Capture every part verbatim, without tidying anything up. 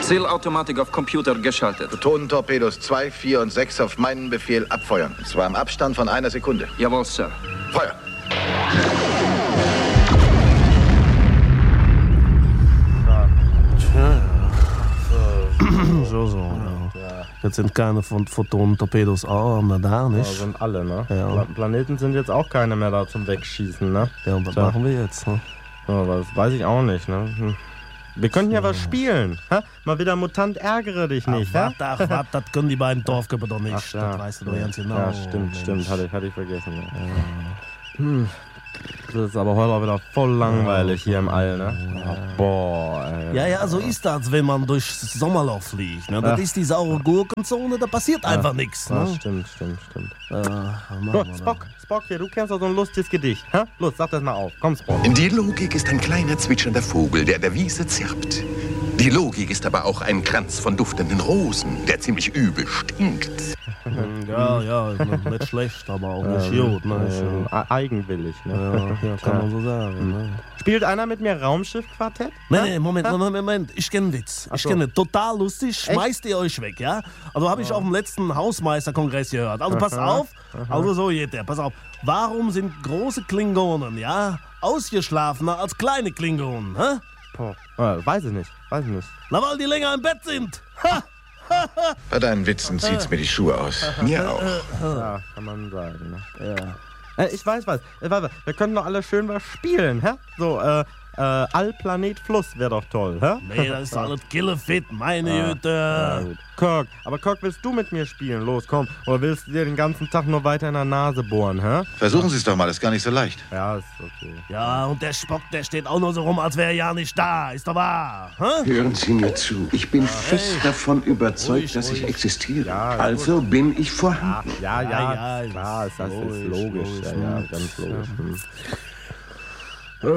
Zielautomatik auf Computer geschaltet. Protonentorpedos zwei, vier und sechs auf meinen Befehl abfeuern. Und zwar im Abstand von einer Sekunde. Jawohl, Sir. Feuer! Tja, so, so, ja. Jetzt sind keine von Photonen-Torpedos auch mehr da, nicht? Ja, sind alle, ne? Ja. Pla Planeten sind jetzt auch keine mehr da zum Wegschießen, ne? Ja, und was Tja. machen wir jetzt, ne? Ja, das weiß ich auch nicht, ne? Hm. Wir können ja was spielen, hä? Mal wieder Mutant, ärgere dich nicht, hä? Ach, ach, ach, das können die beiden Dorfköpfe doch nicht. Ach, ja. Das weißt du doch ganz genau. Ja, stimmt, Mensch. stimmt, hatte ich, hatte ich vergessen. Ja. Hm. Das ist aber heute auch wieder voll langweilig hier im All, ne? Ja. Boah, ey. Ja, ja, so ist das, wenn man durchs Sommerloch fliegt. Ne? Das Ja. ist die saure Gurkenzone, da passiert Ja. einfach nichts. Ja, Ne? stimmt, stimmt, stimmt. Äh, So, Spock, Spock hier, du kennst doch so ein lustiges Gedicht, hä? Los, sag das mal auf. Komm, Spock. Die Logik ist ein kleiner zwitschernder Vogel, der der Wiese zirpt. Die Logik ist aber auch ein Kranz von duftenden Rosen, der ziemlich übel stinkt. Ja, ja, nicht schlecht, aber auch nicht Ähm, gut. Ne? ähm, e- eigenwillig, ne? Ja, ja, kann man so sagen. Ne? Spielt einer mit mir Raumschiff-Quartett? Nee, Hä? nee, Moment, Hä? Moment, Moment. Ich kenne Witz. Ach Ich so. kenne Total lustig. Schmeißt ihr euch weg, ja? Also habe ich auf dem letzten Hausmeisterkongress gehört. Also pass Aha, auf. Also so geht der. Pass auf. Warum sind große Klingonen, ja, ausgeschlafener als kleine Klingonen, hä? Boah, äh, weiß ich nicht, weiß ich nicht. Na, weil die länger im Bett sind. Ha! Bei deinen Witzen zieht's mir die Schuhe aus. Mir auch. Ja, kann man sagen, ne? Ja. Äh, ich weiß was. Äh, warte, wir können doch alle schön was spielen, hä? So, äh, äh, Allplanet Fluss wäre doch toll, hä? Nee, das ist doch alles killefit, meine Ja, Güte. gut. Kirk, aber Kirk, willst du mit mir spielen? Los, komm. Oder willst du dir den ganzen Tag nur weiter in der Nase bohren, hä? Versuchen Sie es doch mal, ist gar nicht so leicht. Ja, ist okay. Ja, und der Spock, der steht auch nur so rum, als wäre er ja nicht da. Ist doch wahr, hä? Hören Sie mir zu. Ich bin fest davon überzeugt, Ruhig, dass ich ruhig. existiere. Ja, also bin ich vorhanden. Ja, ja, Ja, ja, klar, ist das ist logisch, logisch. logisch, Ja, ja, ne? ganz logisch. Hm.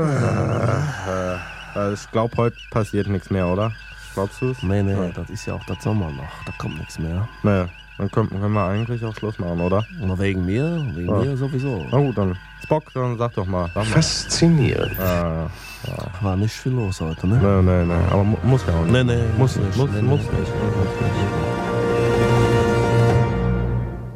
Äh, äh, ich glaube, heute passiert nichts mehr, oder? Glaubst du es? Nee, nee, Ja. das ist ja auch das Sommerloch. Da kommt nichts mehr. Naja, dann können, können wir eigentlich auch Schluss machen, oder? Und wegen mir, wegen Ja. mir sowieso. Na gut, dann Spock, dann sag doch mal. Sag mal. Faszinierend. Ah, War nicht viel los heute, ne? nee, nee, nee, aber mu muss ja auch nicht. Nee, nee, Muss, muss nicht. muss, Nee, muss nee. nicht. Muss nicht.